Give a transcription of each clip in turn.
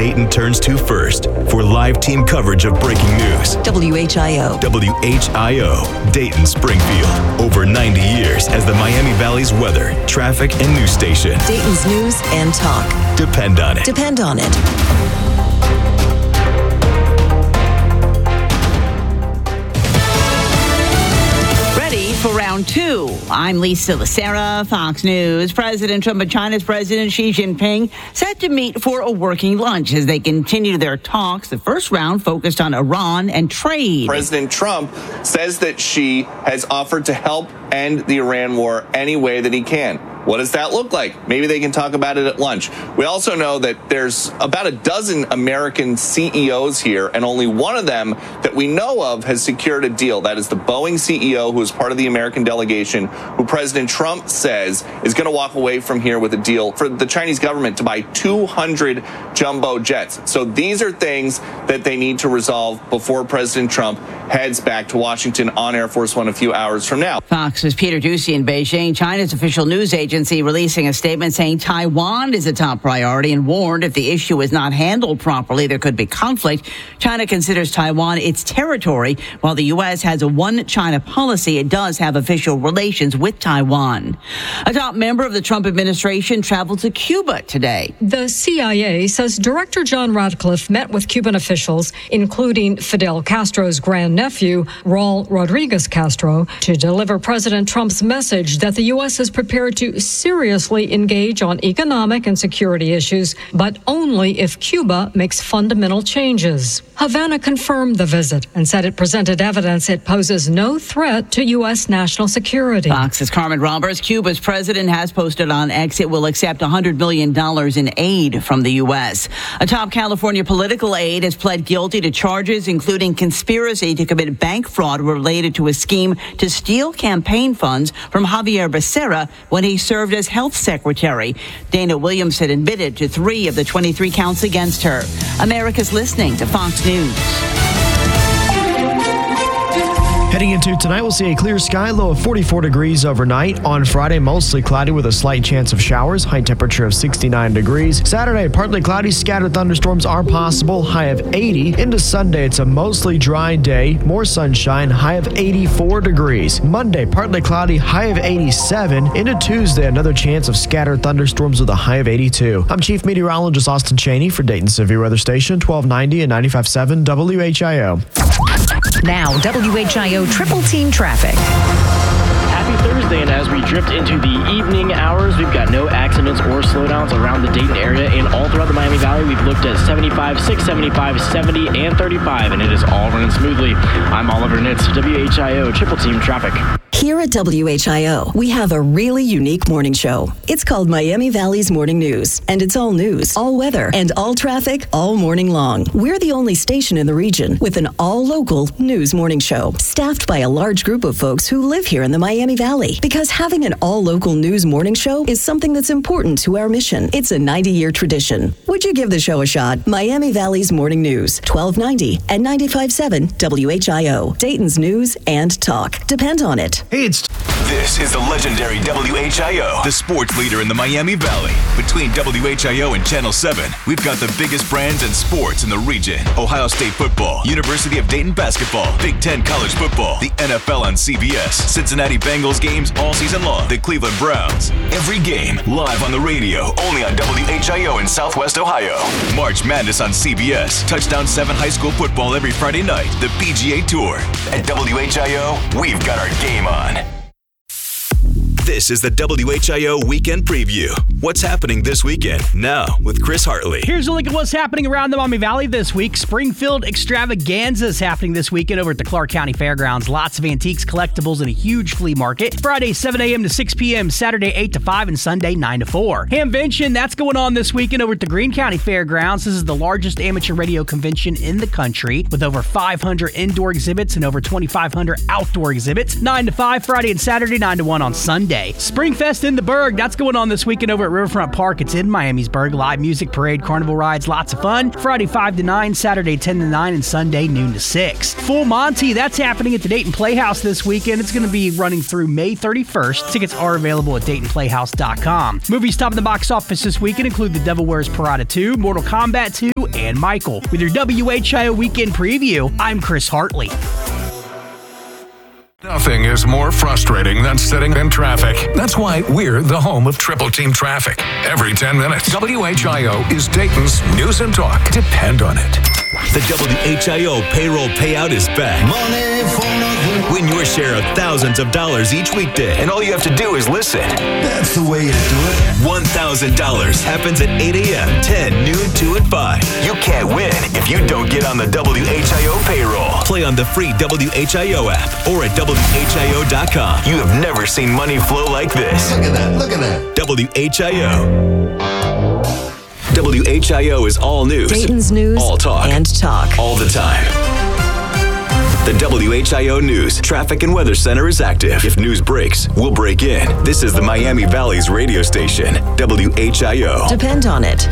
Dayton turns to first for live team coverage of breaking news. WHIO. WHIO, Dayton Springfield. Over 90 years as the Miami Valley's weather, traffic, and news station. Dayton's news and talk. Depend on it. Depend on it. For round two, I'm Lisa Lacera, Fox News. President Trump and China's President Xi Jinping set to meet for a working lunch as they continue their talks. The first round focused on Iran and trade. President Trump says that Xi has offered to help end the Iran war any way that he can. What does that look like? Maybe they can talk about it at lunch. We also know that there's about a dozen American CEOs here, and only one of them that we know of has secured a deal. That is the Boeing CEO, who is part of the American delegation, who President Trump says is going to walk away from here with a deal for the Chinese government to buy 200 jumbo jets. So these are things that they need to resolve before President Trump heads back to Washington on Air Force One a few hours from now. Fox's Peter Doocy in Beijing. China's official news agency releasing a statement saying Taiwan is a top priority and warned if the issue is not handled properly, there could be conflict. China considers Taiwan its territory. While the U.S. has a one-China policy, it does have official relations with Taiwan. A top member of the Trump administration traveled to Cuba today. The CIA says Director John Ratcliffe met with Cuban officials, including Fidel Castro's grandnephew, Raul Rodriguez Castro, to deliver President Trump's message that the U.S. is prepared to seriously engage on economic and security issues, but only if Cuba makes fundamental changes. Havana confirmed the visit and said it presented evidence it poses no threat to U.S. national security. Fox's Carmen Roberts. Cuba's president has posted on X it will accept $100 million in aid from the U.S. A top California political aide has pled guilty to charges including conspiracy to commit bank fraud related to a scheme to steal campaign funds from Javier Becerra when he served as health secretary. Dana Williamson admitted to 3 of the 23 counts against her. America's listening to Fox News. Heading into tonight, we'll see a clear sky, low of 44 degrees overnight. On Friday, mostly cloudy with a slight chance of showers, high temperature of 69 degrees. Saturday, partly cloudy, scattered thunderstorms are possible, high of 80. Into Sunday, it's a mostly dry day, more sunshine, high of 84 degrees. Monday, partly cloudy, high of 87. Into Tuesday, another chance of scattered thunderstorms with a high of 82. I'm Chief Meteorologist Austin Cheney for Dayton Severe Weather Station, 1290 and 95.7 WHIO. Now, WHIO Triple Team Traffic. Happy Thursday, and as we drift into the evening hours, we've got no accidents or slowdowns around the Dayton area and all throughout the Miami Valley. We've looked at 75, 675, 70, and 35, and it is all running smoothly. I'm Oliver Nitz, WHIO Triple Team Traffic. Here at WHIO, we have a really unique morning show. It's called Miami Valley's Morning News, and it's all news, all weather, and all traffic all morning long. We're the only station in the region with an all-local news morning show, staffed by a large group of folks who live here in the Miami Valley. Because having an all-local news morning show is something that's important to our mission. It's a 90-year tradition. Would you give the show a shot? Miami Valley's Morning News, 1290 and 95.7 WHIO. Dayton's news and talk. Depend on it. Hey, This is the legendary WHIO, the sports leader in the Miami Valley. Between WHIO and Channel 7, we've got the biggest brands and sports in the region. Ohio State football, University of Dayton basketball, Big Ten college football, the NFL on CBS, Cincinnati Bengals games all season long, the Cleveland Browns. Every game live on the radio, only on WHIO in Southwest Ohio. March Madness on CBS, Touchdown 7 high school football every Friday night, the PGA Tour. At WHIO, we've got our game on. This is the WHIO Weekend Preview. What's happening this weekend? Now, with Chris Hartley. Here's a look at what's happening around the Miami Valley this week. Springfield Extravaganza is happening this weekend over at the Clark County Fairgrounds. Lots of antiques, collectibles, and a huge flea market. Friday, 7 a.m. to 6 p.m., Saturday, 8 to 5, and Sunday, 9 to 4. Hamvention, that's going on this weekend over at the Greene County Fairgrounds. This is the largest amateur radio convention in the country with over 500 indoor exhibits and over 2,500 outdoor exhibits. 9 to 5 Friday and Saturday, 9 to 1 on Sunday. Springfest in the Berg, that's going on this weekend over at Riverfront Park. It's in Miamisburg. Live music, parade, carnival rides, lots of fun. Friday 5 to 9, Saturday 10 to 9, and Sunday noon to 6. Full Monty, that's happening at the Dayton Playhouse this weekend. It's going to be running through May 31st. Tickets are available at DaytonPlayhouse.com. Movies topping the box office this weekend include The Devil Wears Prada 2, Mortal Kombat 2, and Michael. With your WHIO Weekend Preview, I'm Chris Hartley. Nothing is more frustrating than sitting in traffic. That's why we're the home of Triple Team Traffic. Every 10 minutes, WHIO is Dayton's news and talk. Depend on it. The WHIO payroll payout is back. Money for nothing. Win your share of thousands of dollars each weekday, and all you have to do is listen. That's the way you do it. $1,000 happens at 8 a.m., 10, noon, 2, and 5. You can't win if you don't get on the WHIO payroll. Play on the free WHIO app or at WHIO.com. You have never seen money flow like this. Look at that. Look at that. WHIO. WHIO is all news. Dayton's news. All talk. And talk. All the time. The WHIO News Traffic and Weather Center is active. If news breaks, we'll break in. This is the Miami Valley's radio station, WHIO. Depend on it.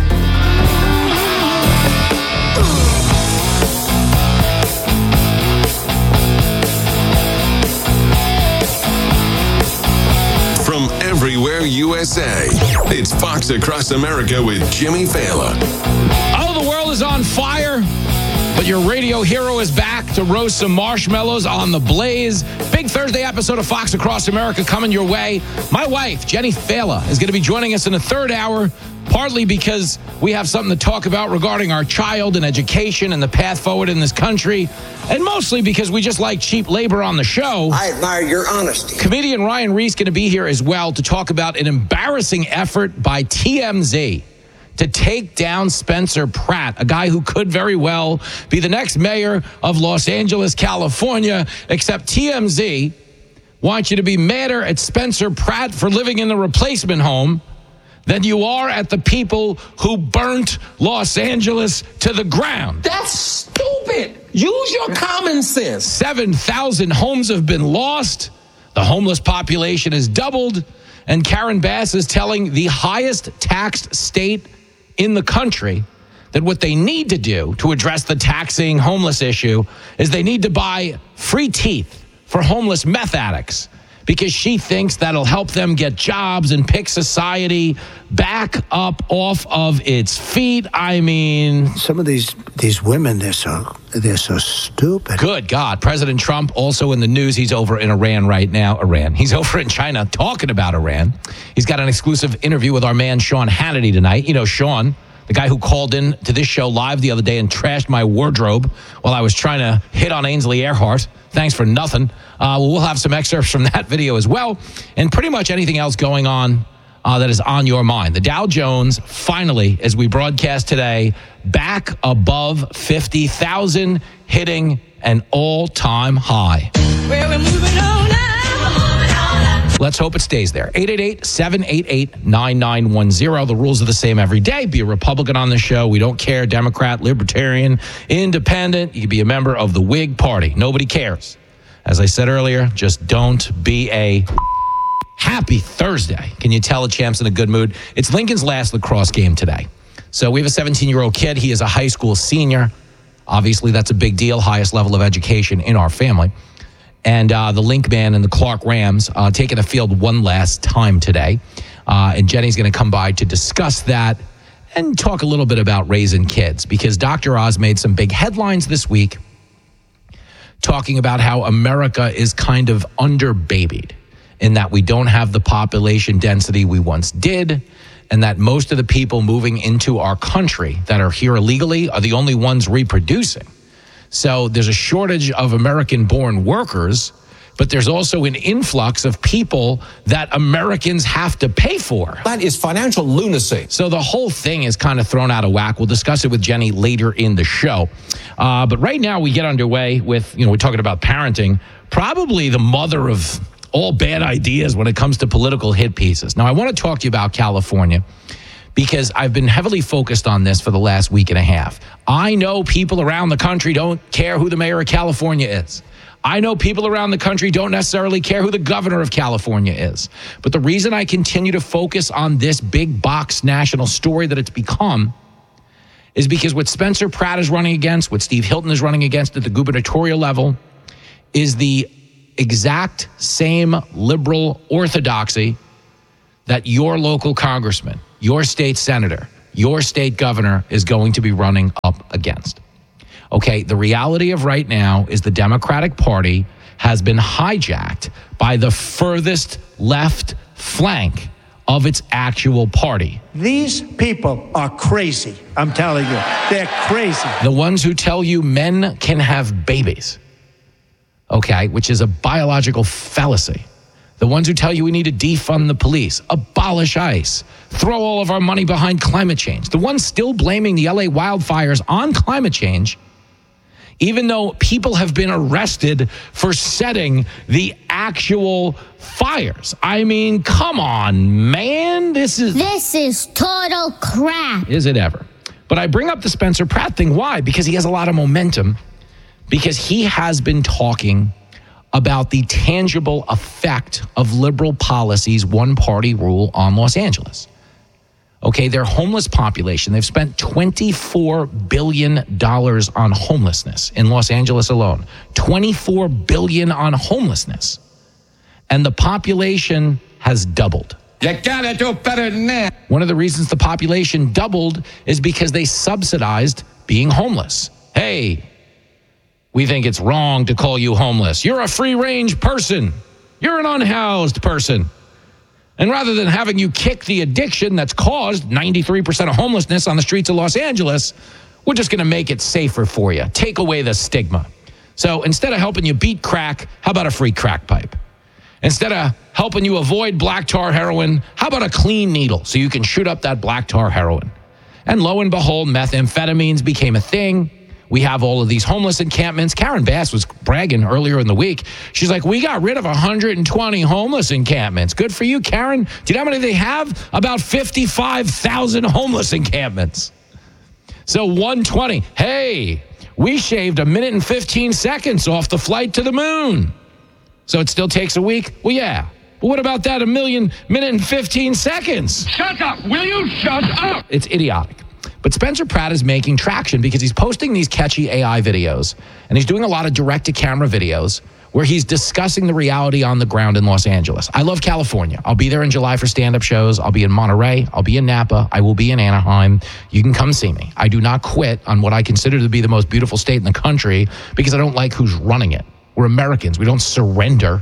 From everywhere USA, it's Fox Across America with Jimmy Fallon. Oh, the world is on fire, but your radio hero is back to roast some marshmallows on the blaze. Big Thursday episode of Fox Across America coming your way. My wife, Jenny Fallon, is going to be joining us in the third hour, partly because we have something to talk about regarding our child and education and the path forward in this country, and mostly because we just like cheap labor on the show. I admire your honesty. Comedian Ryan Reese going to be here as well to talk about an embarrassing effort by TMZ to take down Spencer Pratt, a guy who could very well be the next mayor of Los Angeles, California, except TMZ wants you to be madder at Spencer Pratt for living in the replacement home than you are at the people who burnt Los Angeles to the ground. That's stupid. Use your common sense. 7,000 homes have been lost. The homeless population has doubled. And Karen Bass is telling the highest taxed state in the country that what they need to do to address the taxing homeless issue is they need to buy free teeth for homeless meth addicts, because she thinks that'll help them get jobs and pick society back up off of its feet. I mean, some of these women, they're so stupid. Good God. President Trump also in the news. He's over in Iran right now. He's over in China talking about Iran. He's got an exclusive interview with our man Sean Hannity tonight. You know, Sean, the guy who called in to this show live the other day and trashed my wardrobe while I was trying to hit on Ainsley Earhart. Thanks for nothing. We'll have some excerpts from that video as well, and pretty much anything else going on that is on your mind. The Dow Jones finally, as we broadcast today, back above 50,000, hitting an all-time high. Well, we're moving on now. Let's hope it stays there. 888-788-9910. The rules are the same every day. Be a Republican on the show. We don't care. Democrat, Libertarian, Independent. You can be a member of the Whig Party. Nobody cares. As I said earlier, just don't be a happy Thursday. Can you tell a champ's in a good mood? It's Lincoln's last lacrosse game today. So we have a 17-year-old kid. He is a high school senior. Obviously, that's a big deal. Highest level of education in our family. And the Link Man and the Clark Rams taking the field one last time today. And Jenny's going to come by to discuss that and talk a little bit about raising kids, because Dr. Oz made some big headlines this week talking about how America is kind of underbabied in that we don't have the population density we once did, and that most of the people moving into our country that are here illegally are the only ones reproducing. So there's a shortage of American-born workers, but there's also an influx of people that Americans have to pay for. That is financial lunacy. So the whole thing is kind of thrown out of whack. We'll discuss it with Jenny later in the show. But right now we get underway with, we're talking about parenting, probably the mother of all bad ideas when it comes to political hit pieces. Now, I want to talk to you about California, because I've been heavily focused on this for the last week and a half. I know people around the country don't care who the mayor of California is. I know people around the country don't necessarily care who the governor of California is. But the reason I continue to focus on this big box national story that it's become is because what Spencer Pratt is running against, what Steve Hilton is running against at the gubernatorial level, is the exact same liberal orthodoxy that your local congressman, your state senator, your state governor is going to be running up against. Okay, the reality of right now is the Democratic Party has been hijacked by the furthest left flank of its actual party. These people are crazy. I'm telling you, they're crazy. The ones who tell you men can have babies, okay, which is a biological fallacy. The ones who tell you we need to defund the police, abolish ICE, throw all of our money behind climate change. The ones still blaming the LA wildfires on climate change, even though people have been arrested for setting the actual fires. I mean, come on, man. This is total crap. Is it ever? But I bring up the Spencer Pratt thing. Why? Because he has a lot of momentum. Because he has been talking about the tangible effect of liberal policies, one-party rule on Los Angeles. Okay, their homeless population, they've spent $24 billion on homelessness in Los Angeles alone. $24 billion on homelessness. And the population has doubled. You gotta do better than that. One of the reasons the population doubled is because they subsidized being homeless. Hey, we think it's wrong to call you homeless. You're a free-range person. You're an unhoused person. And rather than having you kick the addiction that's caused 93% of homelessness on the streets of Los Angeles, we're just going to make it safer for you. Take away the stigma. So instead of helping you beat crack, how about a free crack pipe? Instead of helping you avoid black tar heroin, how about a clean needle so you can shoot up that black tar heroin? And lo and behold, methamphetamines became a thing. We have all of these homeless encampments. Karen Bass was bragging earlier in the week. She's like, we got rid of 120 homeless encampments. Good for you, Karen. Do you know how many they have? About 55,000 homeless encampments. So 120. Hey, we shaved 1 minute and 15 seconds off the flight to the moon. So it still takes a week? Well, yeah. But what about that 1 minute and 15 seconds? Shut up! Will you shut up? It's idiotic. But Spencer Pratt is making traction because he's posting these catchy AI videos, and he's doing a lot of direct-to-camera videos where he's discussing the reality on the ground in Los Angeles. I love California. I'll be there in July for stand-up shows. I'll be in Monterey. I'll be in Napa. I will be in Anaheim. You can come see me. I do not quit on what I consider to be the most beautiful state in the country because I don't like who's running it. We're Americans. We don't surrender.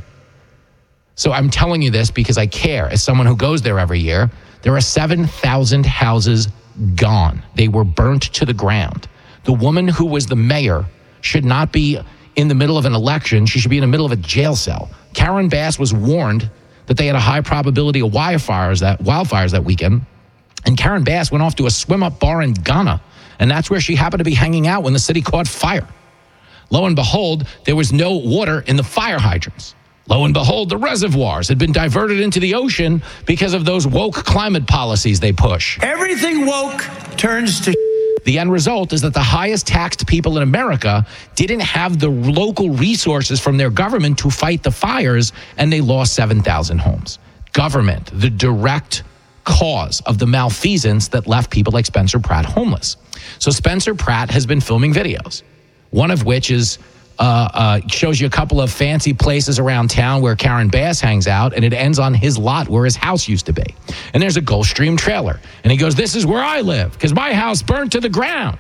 So I'm telling you this because I care. As someone who goes there every year, there are 7,000 houses gone. They were burnt to the ground. The woman who was the mayor should not be in the middle of an election. She should be in the middle of a jail cell. Karen Bass was warned that they had a high probability of wildfires that weekend. And Karen Bass went off to a swim-up bar in Ghana. And that's where she happened to be hanging out when the city caught fire. Lo and behold, there was no water in the fire hydrants. Lo and behold, the reservoirs had been diverted into the ocean because of those woke climate policies they push. Everything woke turns to The end result is that the highest taxed people in America didn't have the local resources from their government to fight the fires, and they lost 7,000 homes. Government, the direct cause of the malfeasance that left people like Spencer Pratt homeless. So Spencer Pratt has been filming videos, one of which is shows you a couple of fancy places around town where Karen Bass hangs out, and it ends on his lot where his house used to be. And there's a Gulfstream trailer. And he goes, this is where I live because my house burned to the ground.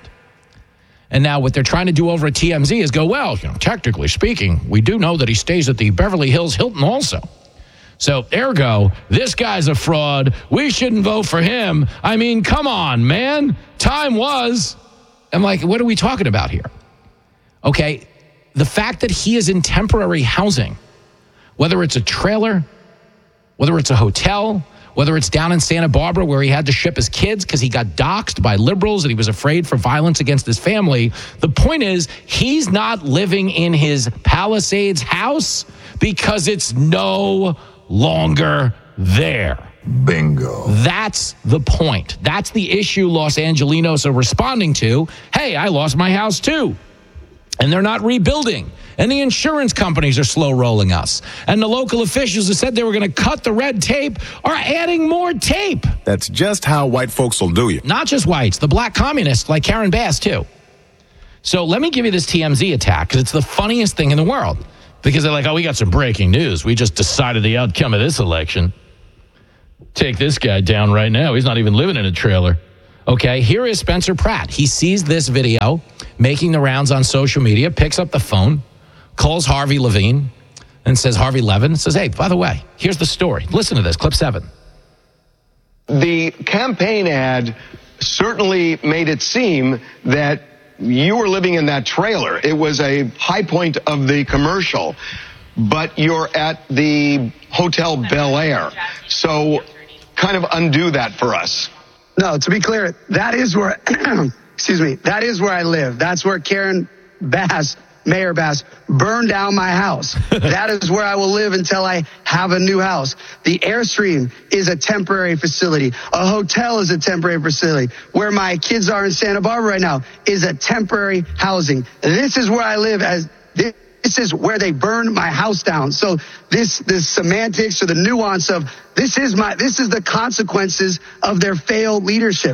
And now what they're trying to do over at TMZ is go, well, technically speaking, we do know that he stays at the Beverly Hills Hilton also. So ergo, this guy's a fraud. We shouldn't vote for him. I mean, come on, man. Time was. I'm like, what are we talking about here? Okay. The fact that he is in temporary housing, whether it's a trailer, whether it's a hotel, whether it's down in Santa Barbara where he had to ship his kids because he got doxxed by liberals and he was afraid for violence against his family. The point is, he's not living in his Palisades house because it's no longer there. Bingo. That's the point. That's the issue Los Angelinos are responding to. Hey, I lost my house too. And they're not rebuilding. And the insurance companies are slow rolling us. And the local officials who said they were going to cut the red tape are adding more tape. That's just how white folks will do you. Not just whites, the black communists like Karen Bass too. So let me give you this TMZ attack because it's the funniest thing in the world. Because they're like, oh, we got some breaking news. We just decided the outcome of this election. Take this guy down right now. He's not even living in a trailer. Okay, here is Spencer Pratt. He sees this video making the rounds on social media, picks up the phone, calls Harvey Levin, and says, Harvey Levin, says, hey, by the way, here's the story. Listen to this, clip 7. The campaign ad certainly made it seem that you were living in that trailer. It was a high point of the commercial, but you're at the Hotel Bel Air. So kind of undo that for us. No, to be clear, that is where, excuse me, that is where I live. That's where Karen Bass, Mayor Bass, burned down my house. That is where I will live until I have a new house. The Airstream is a temporary facility. A hotel is a temporary facility. Where my kids are in Santa Barbara right now is a temporary housing. This is where I live this is where they burned my house down. So this semantics or the nuance of this is the consequences of their failed leadership.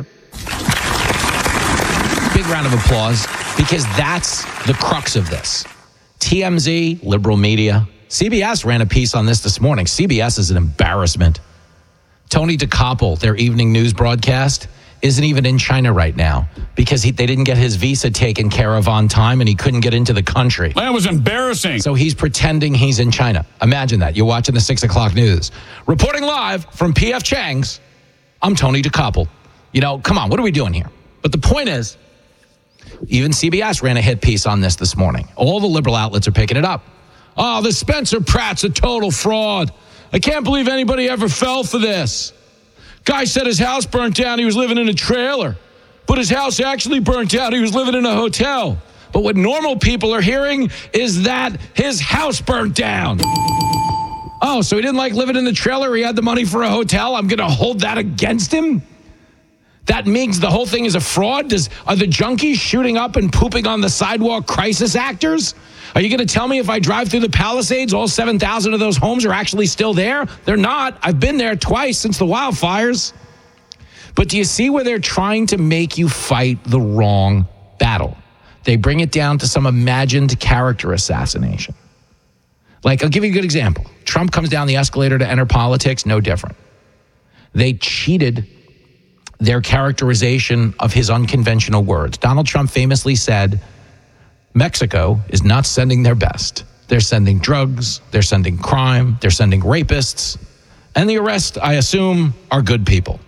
Big round of applause, because that's the crux of this. TMZ, liberal media, CBS ran a piece on this morning. CBS is an embarrassment. Tony DeCoppel, their evening news broadcast, isn't even in China right now because they didn't get his visa taken care of on time and he couldn't get into the country. That was embarrassing. So he's pretending he's in China. Imagine that. You're watching the 6 o'clock news. Reporting live from P.F. Chang's, I'm Tony DeCoppel. Come on, what are we doing here? But the point is, even CBS ran a hit piece on this morning. All the liberal outlets are picking it up. Oh, this Spencer Pratt's a total fraud. I can't believe anybody ever fell for this. Guy said his house burnt down. He was living in a trailer. But his house actually burnt down. He was living in a hotel. But what normal people are hearing is that his house burnt down. Oh, so he didn't like living in the trailer. He had the money for a hotel. I'm going to hold that against him? That means the whole thing is a fraud? Are the junkies shooting up and pooping on the sidewalk crisis actors? Are you going to tell me if I drive through the Palisades, all 7,000 of those homes are actually still there? They're not. I've been there twice since the wildfires. But do you see where they're trying to make you fight the wrong battle? They bring it down to some imagined character assassination. Like, I'll give you a good example. Trump comes down the escalator to enter politics, no different. They cheated their characterization of his unconventional words. Donald Trump famously said, Mexico is not sending their best. They're sending drugs, they're sending crime, they're sending rapists, and the rest, I assume, are good people.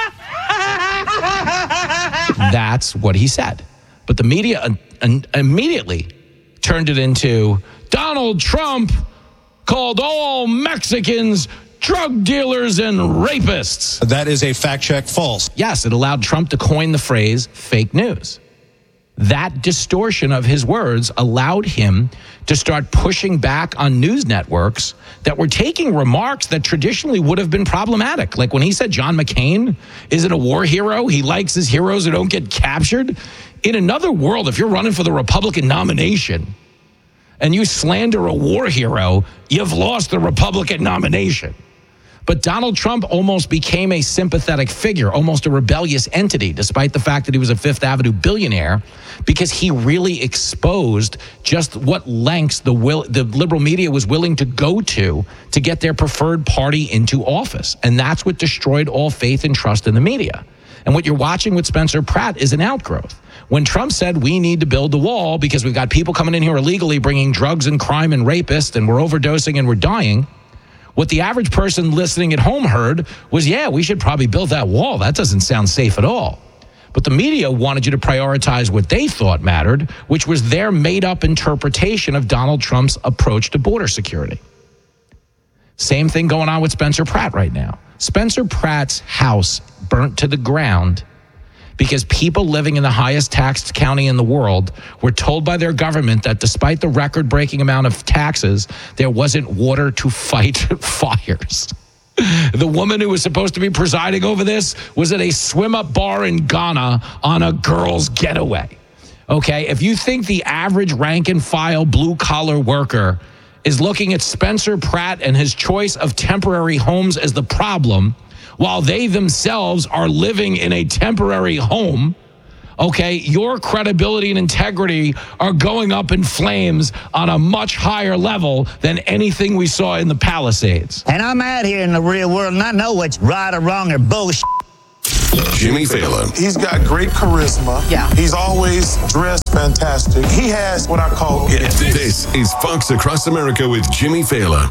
That's what he said. But the media immediately turned it into Donald Trump called all Mexicans drug dealers and rapists. That is a fact check false. Yes, it allowed Trump to coin the phrase fake news. That distortion of his words allowed him to start pushing back on news networks that were taking remarks that traditionally would have been problematic. Like when he said John McCain isn't a war hero, he likes his heroes who don't get captured. In another world, if you're running for the Republican nomination and you slander a war hero, you've lost the Republican nomination. But Donald Trump almost became a sympathetic figure, almost a rebellious entity, despite the fact that he was a Fifth Avenue billionaire, because he really exposed just what lengths the liberal media was willing to go to get their preferred party into office. And that's what destroyed all faith and trust in the media. And what you're watching with Spencer Pratt is an outgrowth. When Trump said we need to build the wall because we've got people coming in here illegally bringing drugs and crime and rapists and we're overdosing and we're dying, what the average person listening at home heard was, yeah, we should probably build that wall. That doesn't sound safe at all. But the media wanted you to prioritize what they thought mattered, which was their made-up interpretation of Donald Trump's approach to border security. Same thing going on with Spencer Pratt right now. Spencer Pratt's house burnt to the ground because people living in the highest taxed county in the world were told by their government that despite the record-breaking amount of taxes, there wasn't water to fight fires. The woman who was supposed to be presiding over this was at a swim-up bar in Ghana on a girl's getaway. Okay, if you think the average rank-and-file blue-collar worker is looking at Spencer Pratt and his choice of temporary homes as the problem, while they themselves are living in a temporary home, okay, your credibility and integrity are going up in flames on a much higher level than anything we saw in the Palisades. And I'm out here in the real world, and I know what's right or wrong or bullshit. Jimmy Fallon. He's got great charisma. Yeah. He's always dressed fantastic. He has what I call it. This is Fox Across America with Jimmy Fallon.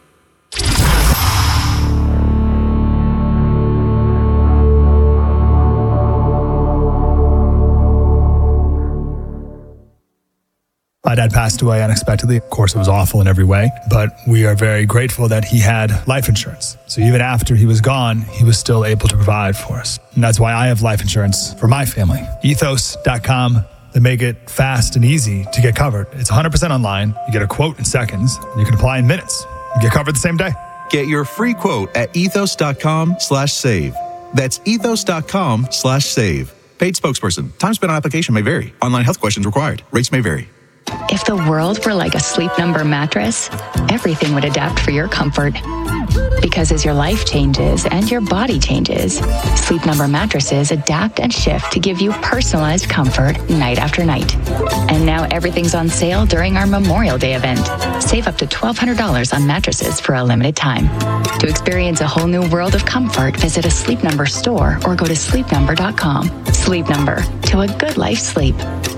My dad passed away unexpectedly. Of course, it was awful in every way, but we are very grateful that he had life insurance. So even after he was gone, he was still able to provide for us. And that's why I have life insurance for my family. Ethos.com. They make it fast and easy to get covered. It's 100% online. You get a quote in seconds. You can apply in minutes. You get covered the same day. Get your free quote at ethos.com/save. That's ethos.com/save. Paid spokesperson. Time spent on application may vary. Online health questions required. Rates may vary. If the world were like a Sleep Number mattress, everything would adapt for your comfort. Because as your life changes and your body changes, Sleep Number mattresses adapt and shift to give you personalized comfort night after night. And now everything's on sale during our Memorial Day event. Save up to $1,200 on mattresses for a limited time. To experience a whole new world of comfort, visit a Sleep Number store or go to sleepnumber.com. Sleep Number, to a good life sleep.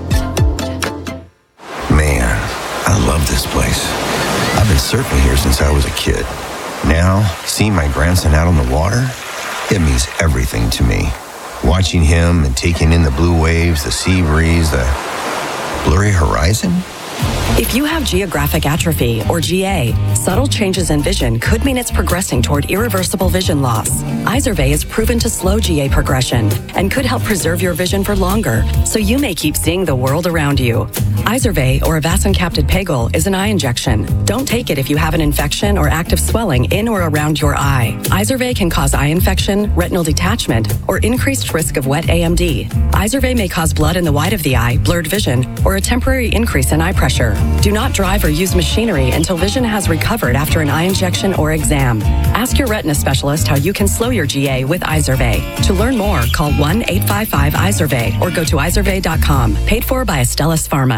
Man, I love this place. I've been surfing here since I was a kid. Now, seeing my grandson out on the water, it means everything to me. Watching him and taking in the blue waves, the sea breeze, the blurry horizon. If you have geographic atrophy, or GA, subtle changes in vision could mean it's progressing toward irreversible vision loss. Izervay is proven to slow GA progression and could help preserve your vision for longer, so you may keep seeing the world around you. Izervay, or avacincaptad pegol, is an eye injection. Don't take it if you have an infection or active swelling in or around your eye. Izervay can cause eye infection, retinal detachment, or increased risk of wet AMD. Izervay may cause blood in the white of the eye, blurred vision, or a temporary increase in eye pressure. Do not drive or use machinery until vision has recovered after an eye injection or exam. Ask your retina specialist how you can slow your GA with Izervay. To learn more, call 1-855-IZERVAY or go to izervay.com. Paid for by Astellas Pharma.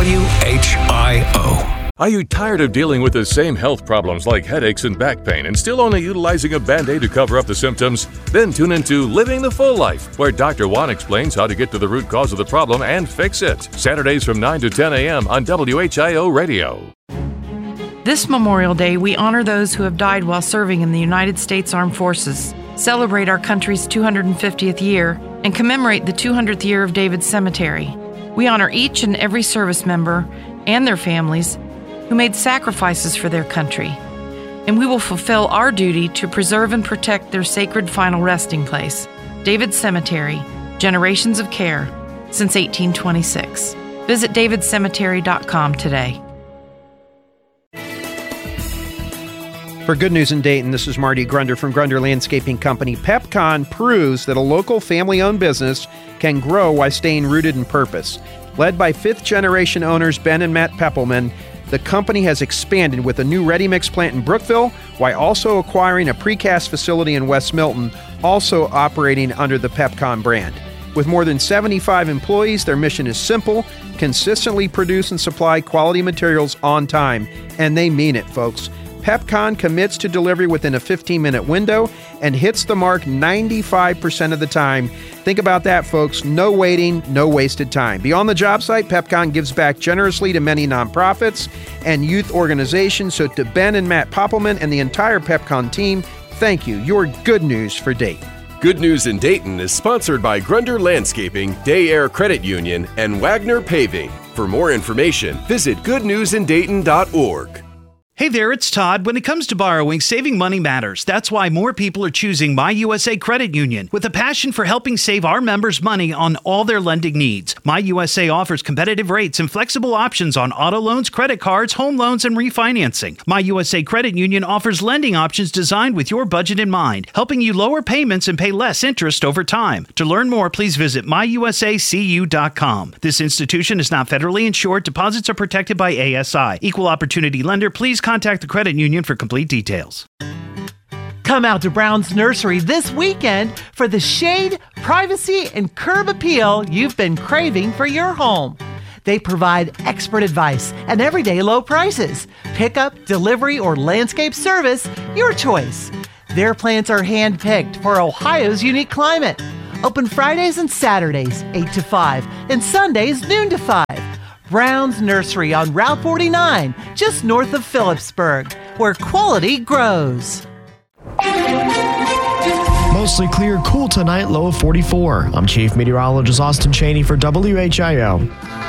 WHIO. Are you tired of dealing with the same health problems like headaches and back pain and still only utilizing a Band-Aid to cover up the symptoms? Then tune into Living the Full Life, where Dr. Juan explains how to get to the root cause of the problem and fix it. Saturdays from 9 to 10 a.m. on WHIO Radio. This Memorial Day, we honor those who have died while serving in the United States Armed Forces, celebrate our country's 250th year, and commemorate the 200th year of David's Cemetery. We honor each and every service member and their families who made sacrifices for their country, and we will fulfill our duty to preserve and protect their sacred final resting place, David's Cemetery, generations of care since 1826. Visit davidcemetery.com today. For Good News in Dayton, this is Marty Grunder from Grunder Landscaping Company. PepCon proves that a local family-owned business can grow while staying rooted in purpose. Led by fifth-generation owners Ben and Matt Peppelman, the company has expanded with a new ready-mix plant in Brookville while also acquiring a precast facility in West Milton, also operating under the PepCon brand. With more than 75 employees, their mission is simple: consistently produce and supply quality materials on time. And they mean it, folks. PepCon commits to delivery within a 15-minute window and hits the mark 95% of the time. Think about that, folks. No waiting, no wasted time. Beyond the job site, PepCon gives back generously to many nonprofits and youth organizations. So to Ben and Matt Poppelman and the entire PepCon team, thank you. You're good news for Dayton. Good News in Dayton is sponsored by Grunder Landscaping, Day Air Credit Union, and Wagner Paving. For more information, visit goodnewsindayton.org. Hey there, it's Todd. When it comes to borrowing, saving money matters. That's why more people are choosing My USA Credit Union. With a passion for helping save our members money on all their lending needs, My USA offers competitive rates and flexible options on auto loans, credit cards, home loans, and refinancing. My USA Credit Union offers lending options designed with your budget in mind, helping you lower payments and pay less interest over time. To learn more, please visit myusacu.com. This institution is not federally insured. Deposits are protected by ASI. Equal opportunity lender. Please contact the credit union for complete details. Come out to Brown's Nursery this weekend for the shade, privacy, and curb appeal you've been craving for your home. They provide expert advice and everyday low prices. Pickup, delivery, or landscape service, your choice. Their plants are hand-picked for Ohio's unique climate. Open Fridays and Saturdays, 8 to 5, and Sundays, noon to 5. Brown's Nursery on Route 49, just north of Phillipsburg, where quality grows. Mostly clear, cool tonight, low of 44. I'm Chief Meteorologist Austin Cheney for WHIO.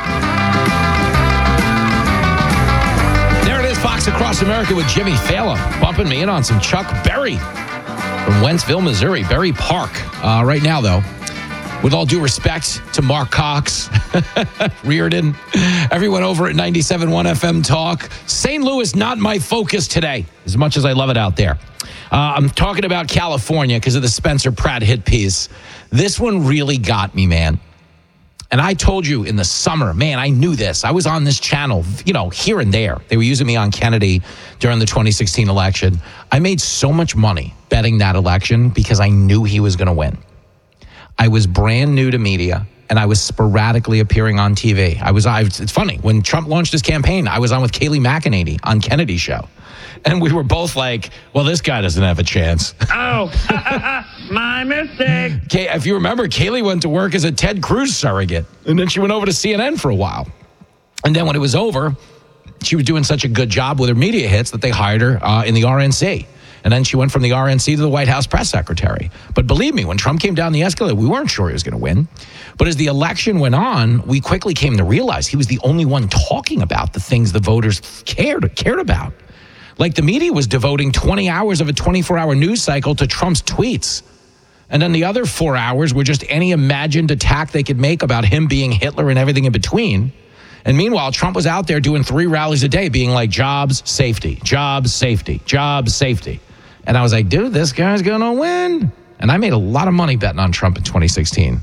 There it is, Fox Across America with Jimmy Fallon, bumping me in on some Chuck Berry from Wentzville, Missouri, Berry Park. Right now, though, with all due respect to Mark Cox, Reardon, everyone over at 97.1 FM Talk, St. Louis not my focus today, as much as I love it out there. I'm talking about California because of the Spencer Pratt hit piece. This one really got me, man. And I told you in the summer, man, I knew this. I was on this channel, here and there. They were using me on Kennedy during the 2016 election. I made so much money betting that election because I knew he was going to win. I was brand new to media, and I was sporadically appearing on TV. It's funny, when Trump launched his campaign, I was on with Kayleigh McEnany on Kennedy's show. And we were both like, well, this guy doesn't have a chance. Oh, my mistake. If you remember, Kayleigh went to work as a Ted Cruz surrogate, and then she went over to CNN for a while. And then when it was over, she was doing such a good job with her media hits that they hired her in the RNC. And then she went from the RNC to the White House press secretary. But believe me, when Trump came down the escalator, we weren't sure he was going to win. But as the election went on, we quickly came to realize he was the only one talking about the things the voters cared about. Like the media was devoting 20 hours of a 24-hour news cycle to Trump's tweets. And then the other 4 hours were just any imagined attack they could make about him being Hitler and everything in between. And meanwhile, Trump was out there doing 3 rallies a day being like, jobs, safety, jobs, safety, jobs, safety. And I was like, dude, this guy's going to win. And I made a lot of money betting on Trump in 2016.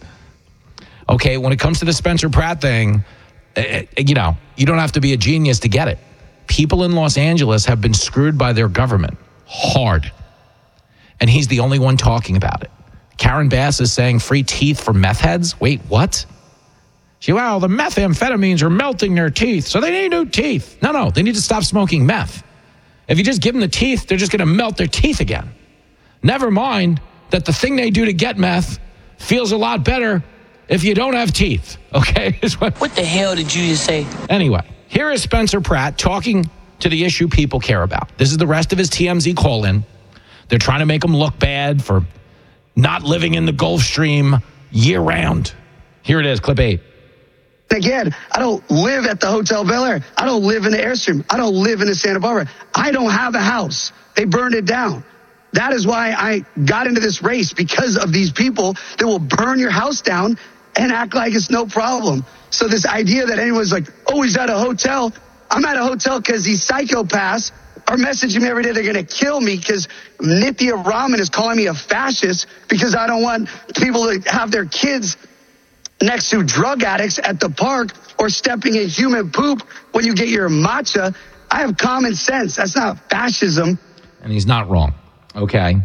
Okay, when it comes to the Spencer Pratt thing, you don't have to be a genius to get it. People in Los Angeles have been screwed by their government hard. And he's the only one talking about it. Karen Bass is saying free teeth for meth heads. Wait, what? The methamphetamines are melting their teeth, so they need new teeth. No, they need to stop smoking meth. If you just give them the teeth, they're just going to melt their teeth again. Never mind that the thing they do to get meth feels a lot better if you don't have teeth, okay? What the hell did you just say? Anyway, here is Spencer Pratt talking to the issue people care about. This is the rest of his TMZ call-in. They're trying to make him look bad for not living in the Gulf Stream year-round. Here it is, clip 8. Again, I don't live at the Hotel Bel Air. I don't live in the Airstream. I don't live in the Santa Barbara. I don't have a house. They burned it down. That is why I got into this race, because of these people that will burn your house down and act like it's no problem. So this idea that anyone's like, oh, he's at a hotel. I'm at a hotel because these psychopaths are messaging me every day. They're going to kill me because Nithya Raman is calling me a fascist because I don't want people to have their kids next to drug addicts at the park or stepping in human poop when you get your matcha. I have common sense. That's not fascism. And he's not wrong, okay?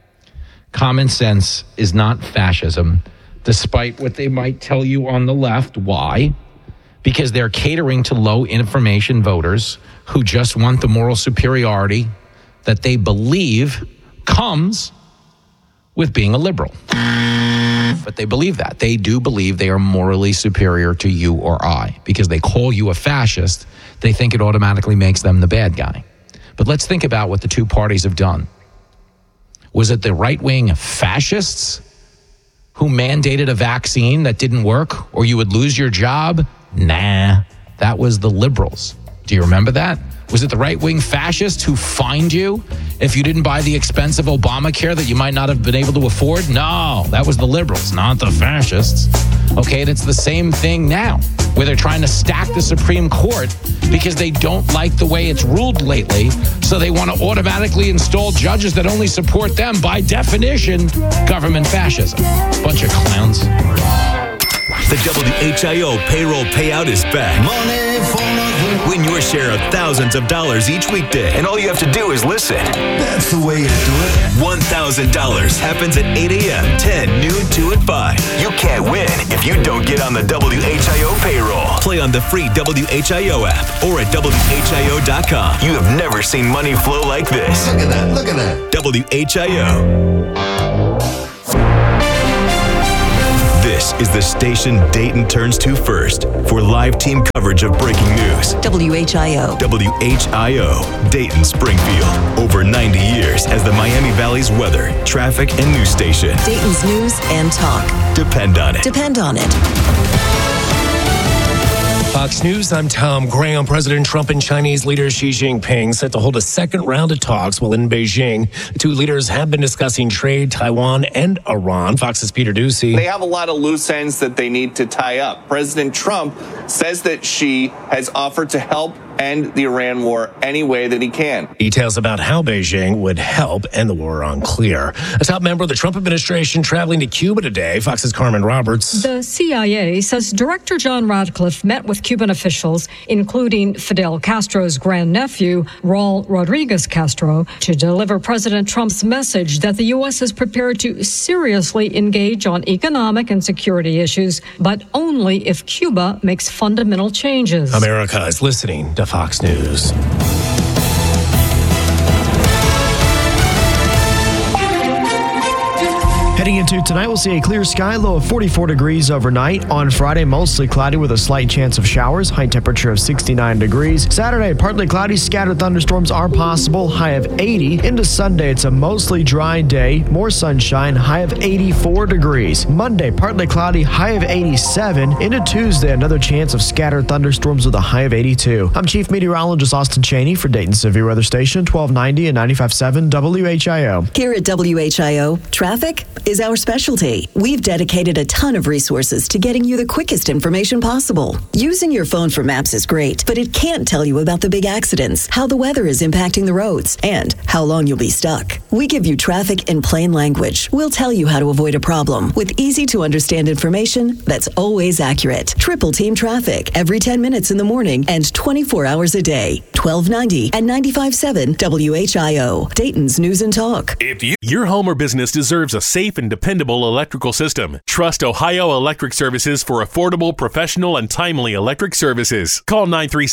Common sense is not fascism, despite what they might tell you on the left. Why? Because they're catering to low information voters who just want the moral superiority that they believe comes with being a liberal. But they believe that. They do believe they are morally superior to you or I. Because they call you a fascist, they think it automatically makes them the bad guy. But let's think about what the two parties have done. Was it the right-wing fascists who mandated a vaccine that didn't work, or you would lose your job? Nah, that was the liberals. Do you remember that? Was it the right-wing fascists who fined you if you didn't buy the expensive Obamacare that you might not have been able to afford? No, that was the liberals, not the fascists. Okay, and it's the same thing now, where they're trying to stack the Supreme Court because they don't like the way it's ruled lately, so they want to automatically install judges that only support them. By definition, government fascism. Bunch of clowns. The WHIO payroll payout is back. Money for nothing. Win your share of thousands of dollars each weekday. And all you have to do is listen. That's the way to do it. $1,000 happens at 8 a.m., 10, noon, 2, and 5. You can't win if you don't get on the WHIO payroll. Play on the free WHIO app or at WHIO.com. You have never seen money flow like this. Look at that. Look at that. WHIO. This is the station Dayton turns to first for live team coverage of breaking news. WHIO. WHIO, Dayton Springfield. Over 90 years as the Miami Valley's weather, traffic, and news station. Dayton's news and talk. Depend on it. Depend on it. Fox News, I'm Tom Graham. President Trump and Chinese leader Xi Jinping set to hold a second round of talks while in Beijing. The two leaders have been discussing trade, Taiwan, and Iran. Fox's Peter Ducey. They have a lot of loose ends that they need to tie up. President Trump says that Xi has offered to help end the Iran war any way that he can. Details about how Beijing would help end the war are unclear. A top member of the Trump administration traveling to Cuba today. Fox's Carmen Roberts. The CIA says Director John Radcliffe met with Cuban officials, including Fidel Castro's grandnephew, Raul Rodriguez Castro, to deliver President Trump's message that the U.S. is prepared to seriously engage on economic and security issues, but only if Cuba makes fundamental changes. America is listening to Fox News. Heading into tonight, we'll see a clear sky, low of 44 degrees overnight. On Friday, mostly cloudy with a slight chance of showers, high temperature of 69 degrees. Saturday, partly cloudy, scattered thunderstorms are possible, high of 80. Into Sunday, it's a mostly dry day, more sunshine, high of 84 degrees. Monday, partly cloudy, high of 87. Into Tuesday, another chance of scattered thunderstorms with a high of 82. I'm Chief Meteorologist Austin Cheney for Dayton Severe Weather Station, 1290 and 95.7 WHIO. Here at WHIO, traffic is our specialty. We've dedicated a ton of resources to getting you the quickest information possible. Using your phone for maps is great, but it can't tell you about the big accidents, how the weather is impacting the roads, and how long you'll be stuck. We give you traffic in plain language. We'll tell you how to avoid a problem with easy to understand information that's always accurate. Triple Team Traffic every 10 minutes in the morning and 24 hours a day. 1290 and 95.7 WHIO. Dayton's News and Talk. If your home or business deserves a safe and dependable electrical system, trust Ohio Electric Services for affordable, professional, and timely electric services. Call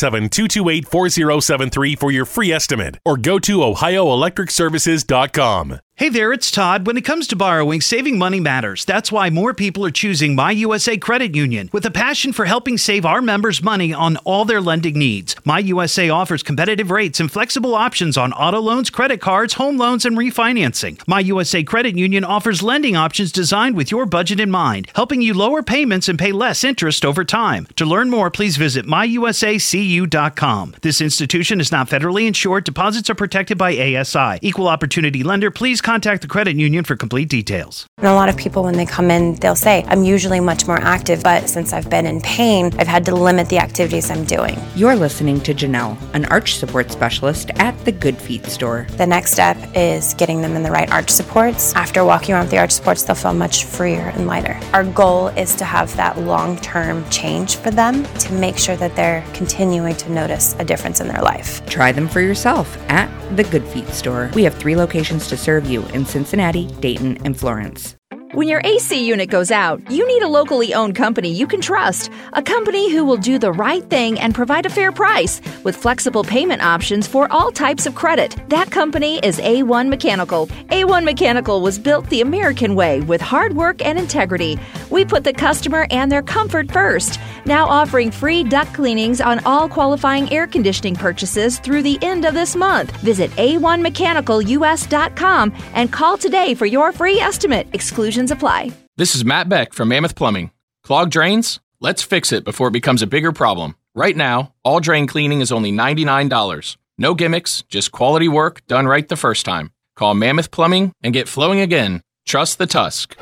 937-228-4073 for your free estimate or go to ohioelectricservices.com. Hey there, it's Todd. When it comes to borrowing, saving money matters. That's why more people are choosing My USA Credit Union. With a passion for helping save our members money on all their lending needs, My USA offers competitive rates and flexible options on auto loans, credit cards, home loans, and refinancing. My USA Credit Union offers lending options designed with your budget in mind, helping you lower payments and pay less interest over time. To learn more, please visit myusacu.com. This institution is not federally insured. Deposits are protected by ASI. Equal opportunity lender. Please contact the credit union for complete details. And a lot of people, when they come in, they'll say, I'm usually much more active, but since I've been in pain, I've had to limit the activities I'm doing. You're listening to Janelle, an arch support specialist at the Good Feet store. The next step is getting them in the right arch supports. After walking around with the arch supports, they'll feel much freer and lighter. Our goal is to have that long-term change for them to make sure that they're continuing to notice a difference in their life. Try them for yourself at the Good Feet store. We have 3 locations to serve you in Cincinnati, Dayton, and Florence. When your AC unit goes out, you need a locally owned company you can trust. A company who will do the right thing and provide a fair price with flexible payment options for all types of credit. That company is A1 Mechanical. A1 Mechanical was built the American way with hard work and integrity. We put the customer and their comfort first. Now offering free duct cleanings on all qualifying air conditioning purchases through the end of this month. Visit a1mechanicalus.com and call today for your free estimate. Exclusions apply. This is Matt Beck from Mammoth Plumbing. Clogged drains? Let's fix it before it becomes a bigger problem. Right now, all drain cleaning is only $99. No gimmicks, just quality work done right the first time. Call Mammoth Plumbing and get flowing again. Trust the Tusk.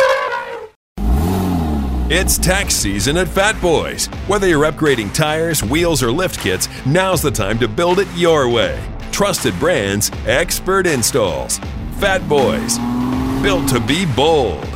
It's tax season at Fat Boys. Whether you're upgrading tires, wheels, or lift kits, now's the time to build it your way. Trusted brands, expert installs. Fat Boys. Built to be bold.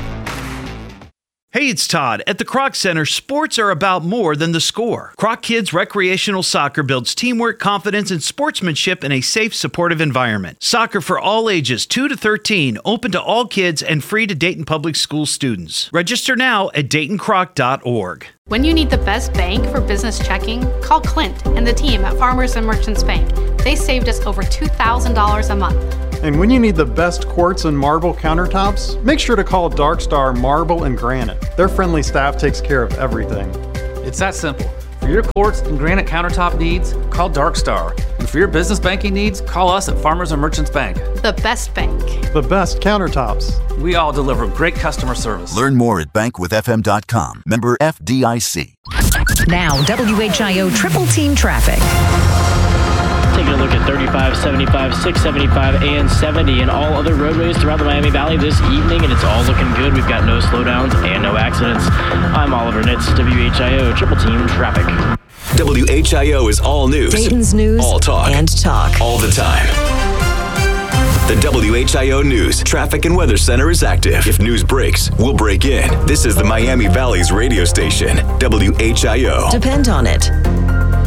Hey, it's Todd. At the Kroc Center, sports are about more than the score. Kroc Kids Recreational Soccer builds teamwork, confidence, and sportsmanship in a safe, supportive environment. Soccer for all ages, 2 to 13, open to all kids and free to Dayton Public School students. Register now at DaytonCroc.org. When you need the best bank for business checking, call Clint and the team at Farmers and Merchants Bank. They saved us over $2,000 a month. And when you need the best quartz and marble countertops, make sure to call Dark Star Marble and Granite. Their friendly staff takes care of everything. It's that simple. For your quartz and granite countertop needs, call Dark Star. And for your business banking needs, call us at Farmers and Merchants Bank. The best bank. The best countertops. We all deliver great customer service. Learn more at bankwithfm.com. Member FDIC. Now, WHIO Triple Team Traffic. Taking a look at 35, 75, 675, and 70 and all other roadways throughout the Miami Valley this evening, and it's all looking good. We've got no slowdowns and no accidents. I'm Oliver Nitz, WHIO Triple Team Traffic. WHIO is all news. Dayton's news. All talk. And talk. All the time. The WHIO News Traffic and Weather Center is active. If news breaks, we'll break in. This is the Miami Valley's radio station, WHIO. Depend on it.